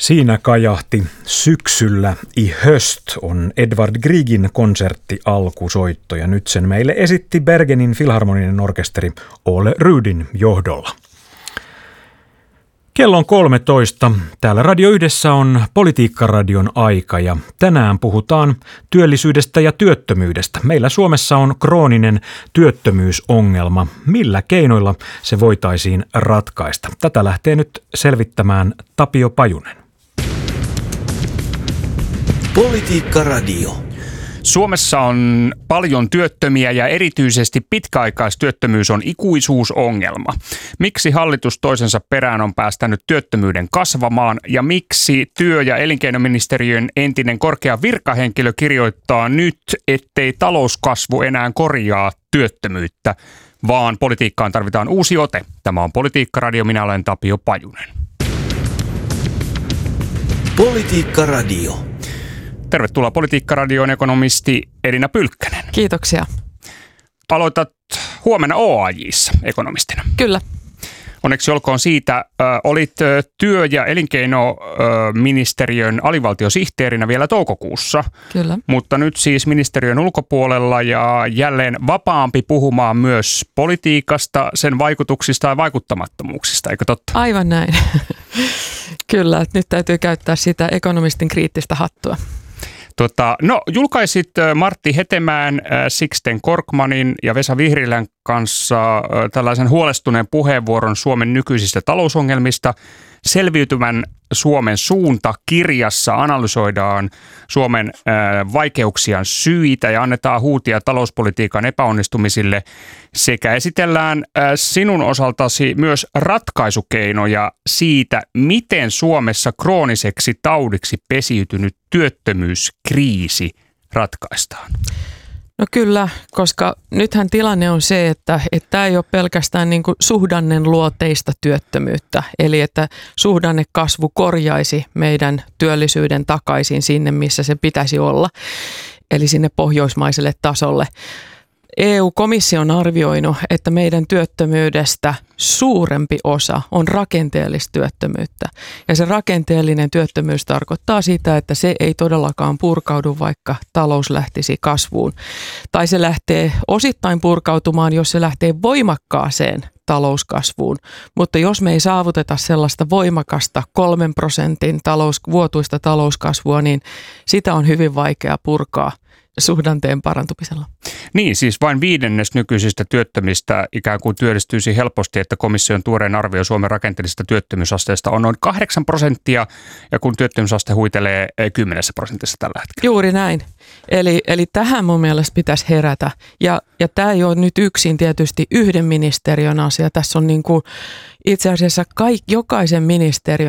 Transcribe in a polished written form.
Siinä kajahti syksyllä I höst on Edvard Griegin konsertti alkusoitto ja nyt sen meille esitti Bergenin filharmoninen orkesteri Ole Rydin johdolla. Kello on 13. Täällä Radio Yhdessä on Politiikkaradion aika ja tänään puhutaan työllisyydestä ja työttömyydestä. Meillä Suomessa on krooninen työttömyysongelma. Millä keinoilla se voitaisiin ratkaista? Tätä lähtee nyt selvittämään Tapio Pajunen. Politiikkaradio. Suomessa on paljon työttömiä ja erityisesti pitkäaikaistyöttömyys on ikuisuusongelma. Miksi hallitus toisensa perään on päästänyt työttömyyden kasvamaan ja miksi työ- ja elinkeinoministeriön entinen korkea virkahenkilö kirjoittaa nyt, ettei talouskasvu enää korjaa työttömyyttä, vaan politiikkaan tarvitaan uusi ote. Tämä on Politiikkaradio, minä olen Tapio Pajunen. Politiikkaradio. Tervetuloa Politiikkaradioon ekonomisti Elina Pylkkänen. Kiitoksia. Aloitat huomenna OAJ:ssa ekonomistina. Kyllä. Onneksi olkoon siitä. Olit työ- ja elinkeinoministeriön alivaltiosihteerinä vielä toukokuussa. Kyllä. Mutta nyt siis ministeriön ulkopuolella ja jälleen vapaampi puhumaan myös politiikasta, sen vaikutuksista ja vaikuttamattomuuksista, eikö totta? Aivan näin. Kyllä, että nyt täytyy käyttää sitä ekonomistin kriittistä hattua. Julkaisit Martti Hetemäen, Sixten Korkmanin ja Vesa Vihriälän kanssa tällaisen huolestuneen puheenvuoron Suomen nykyisistä talousongelmista. Selviytymän Suomen suunta -kirjassa analysoidaan Suomen vaikeuksien syitä ja annetaan huutia talouspolitiikan epäonnistumisille sekä esitellään sinun osaltasi myös ratkaisukeinoja siitä, miten Suomessa krooniseksi taudiksi pesiytynyt työttömyyskriisi ratkaistaan. No kyllä, koska nythän tilanne on se, että tämä ei ole pelkästään niin kuin suhdannen luoteista työttömyyttä. Eli että suhdannekasvu korjaisi meidän työllisyyden takaisin sinne, missä se pitäisi olla, eli sinne pohjoismaiselle tasolle. EU-komissio on arvioinut, että meidän työttömyydestä suurempi osa on rakenteellista työttömyyttä. Ja se rakenteellinen työttömyys tarkoittaa sitä, että se ei todellakaan purkaudu, vaikka talous lähtisi kasvuun. Tai se lähtee osittain purkautumaan, jos se lähtee voimakkaaseen talouskasvuun. Mutta jos me ei saavuteta sellaista voimakasta 3% vuotuista talouskasvua, niin sitä on hyvin vaikea purkaa suhdanteen parantumisella. Niin, siis vain 1/5 nykyisistä työttömistä ikään kuin työllistyisi helposti, että komission tuoreen arvio Suomen rakenteellisesta työttömyysasteesta on noin 8%, ja kun työttömyysaste huitelee 10% tällä hetkellä. Juuri näin. Eli tähän mun mielestä pitäisi herätä. Ja tämä ei ole nyt yksin tietysti yhden ministeriön asia. Tässä on niin kuin itse asiassa jokaisen ministeriön